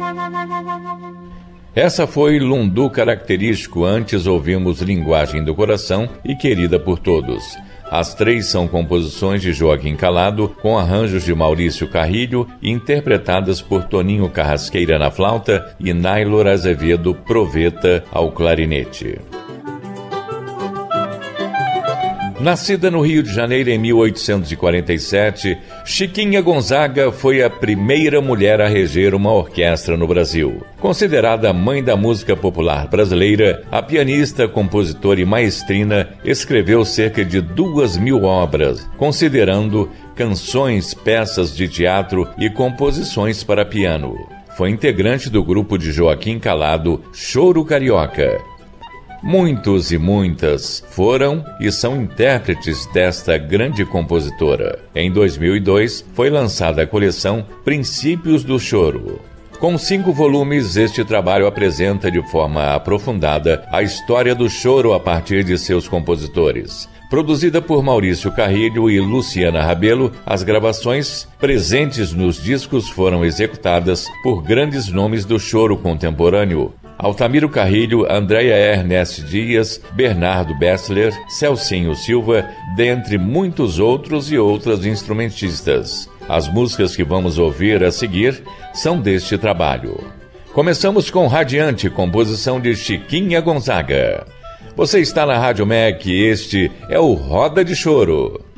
Essa foi Lundu Característico, antes ouvimos Linguagem do Coração e Querida por Todos. As três são composições de Joaquim Calado, com arranjos de Maurício Carrilho e interpretadas por Toninho Carrasqueira na flauta e Naylor Azevedo Proveta ao clarinete. Nascida no Rio de Janeiro em 1847, Chiquinha Gonzaga foi a primeira mulher a reger uma orquestra no Brasil. Considerada a mãe da música popular brasileira, a pianista, compositora e maestrina escreveu cerca de 2.000 obras, considerando canções, peças de teatro e composições para piano. Foi integrante do grupo de Joaquim Calado, Choro Carioca. Muitos e muitas foram e são intérpretes desta grande compositora. Em 2002, foi lançada a coleção Princípios do Choro. Com 5 volumes, este trabalho apresenta de forma aprofundada a história do choro a partir de seus compositores. Produzida por Maurício Carrilho e Luciana Rabelo, as gravações presentes nos discos foram executadas por grandes nomes do choro contemporâneo: Altamiro Carrilho, Andréia Ernest Dias, Bernardo Bessler, Celcinho Silva, dentre muitos outros e outras instrumentistas. As músicas que vamos ouvir a seguir são deste trabalho. Começamos com Radiante, composição de Chiquinha Gonzaga. Você está na Rádio MEC e este é o Roda de Choro.